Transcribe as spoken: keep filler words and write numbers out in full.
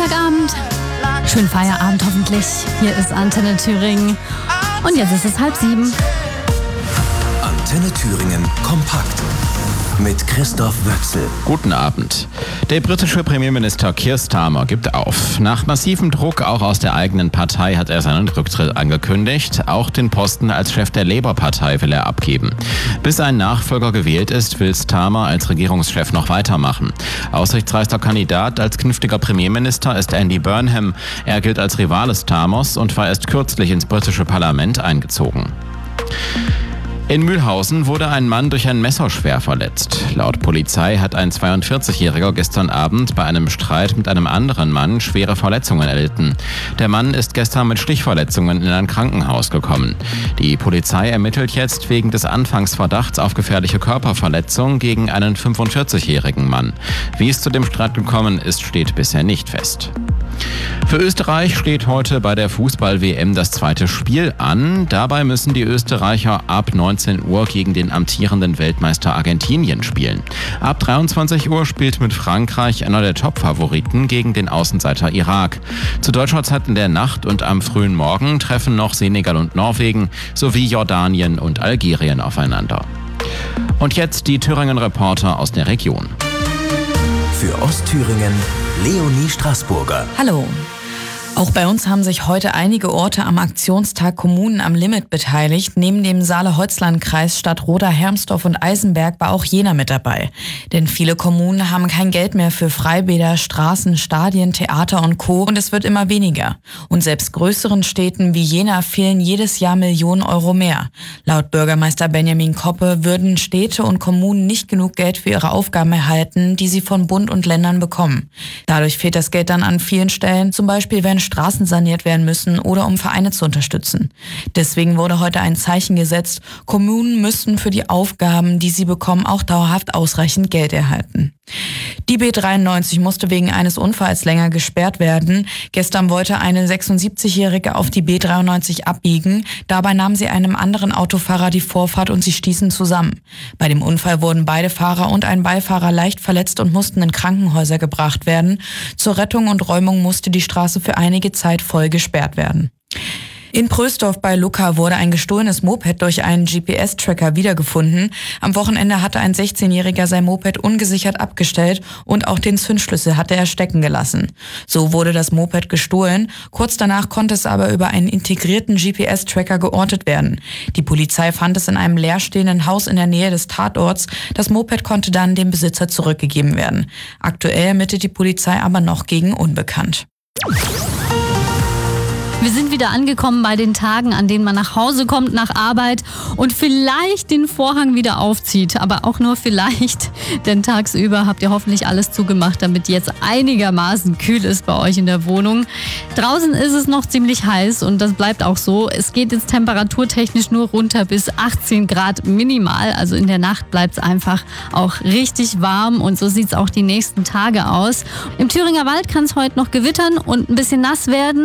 Freitagabend. Schönen Feierabend hoffentlich. Hier ist Antenne Thüringen. Und jetzt ist es halb sieben. Antenne Thüringen kompakt mit Christoph Wöchsel. Guten Abend. Der britische Premierminister Keir Starmer gibt auf. Nach massivem Druck auch aus der eigenen Partei hat er seinen Rücktritt angekündigt. Auch den Posten als Chef der Labour-Partei will er abgeben. Bis ein Nachfolger gewählt ist, will Starmer als Regierungschef noch weitermachen. Aussichtsreichster Kandidat als künftiger Premierminister ist Andy Burnham. Er gilt als Rivale Starmers und war erst kürzlich ins britische Parlament eingezogen. In Mühlhausen wurde ein Mann durch ein Messer schwer verletzt. Laut Polizei hat ein zweiundvierzigjähriger gestern Abend bei einem Streit mit einem anderen Mann schwere Verletzungen erlitten. Der Mann ist gestern mit Stichverletzungen in ein Krankenhaus gekommen. Die Polizei ermittelt jetzt wegen des Anfangsverdachts auf gefährliche Körperverletzung gegen einen fünfundvierzigjährigen Mann. Wie es zu dem Streit gekommen ist, steht bisher nicht fest. Für Österreich steht heute bei der Fußball-W M das zweite Spiel an. Dabei müssen die Österreicher ab neunzehn Uhr gegen den amtierenden Weltmeister Argentinien spielen. Ab dreiundzwanzig Uhr spielt mit Frankreich einer der Top-Favoriten gegen den Außenseiter Irak. Zu deutscher Zeit in der Nacht und am frühen Morgen treffen noch Senegal und Norwegen sowie Jordanien und Algerien aufeinander. Und jetzt die Thüringen-Reporter aus der Region. Für Ostthüringen Leonie Straßburger. Hallo. Auch bei uns haben sich heute einige Orte am Aktionstag Kommunen am Limit beteiligt. Neben dem Saale-Holzland-Kreis Stadtroda, Hermsdorf und Eisenberg war auch Jena mit dabei. Denn viele Kommunen haben kein Geld mehr für Freibäder, Straßen, Stadien, Theater und Co. Und es wird immer weniger. Und selbst größeren Städten wie Jena fehlen jedes Jahr Millionen Euro mehr. Laut Bürgermeister Benjamin Koppe würden Städte und Kommunen nicht genug Geld für ihre Aufgaben erhalten, die sie von Bund und Ländern bekommen. Dadurch fehlt das Geld dann an vielen Stellen, zum Beispiel wenn Straßen saniert werden müssen oder um Vereine zu unterstützen. Deswegen wurde heute ein Zeichen gesetzt, Kommunen müssten für die Aufgaben, die sie bekommen, auch dauerhaft ausreichend Geld erhalten. Die B dreiundneunzig musste wegen eines Unfalls länger gesperrt werden. Gestern wollte eine sechsundsiebzigjährige auf die B dreiundneunzig abbiegen. Dabei nahm sie einem anderen Autofahrer die Vorfahrt und sie stießen zusammen. Bei dem Unfall wurden beide Fahrer und ein Beifahrer leicht verletzt und mussten in Krankenhäuser gebracht werden. Zur Rettung und Räumung musste die Straße für einige Zeit voll gesperrt werden. In Prösdorf bei Lucca wurde ein gestohlenes Moped durch einen G P S-Tracker wiedergefunden. Am Wochenende hatte ein sechzehnjähriger sein Moped ungesichert abgestellt und auch den Zündschlüssel hatte er stecken gelassen. So wurde das Moped gestohlen. Kurz danach konnte es aber über einen integrierten G P S-Tracker geortet werden. Die Polizei fand es in einem leerstehenden Haus in der Nähe des Tatorts. Das Moped konnte dann dem Besitzer zurückgegeben werden. Aktuell ermittelt die Polizei aber noch gegen unbekannt. Wir sind wieder angekommen bei den Tagen, an denen man nach Hause kommt nach Arbeit und vielleicht den Vorhang wieder aufzieht. Aber auch nur vielleicht, denn tagsüber habt ihr hoffentlich alles zugemacht, damit jetzt einigermaßen kühl ist bei euch in der Wohnung. Draußen ist es noch ziemlich heiß und das bleibt auch so. Es geht jetzt temperaturtechnisch nur runter bis achtzehn Grad minimal. Also in der Nacht bleibt es einfach auch richtig warm und so sieht es auch die nächsten Tage aus. Im Thüringer Wald kann es heute noch gewittern und ein bisschen nass werden.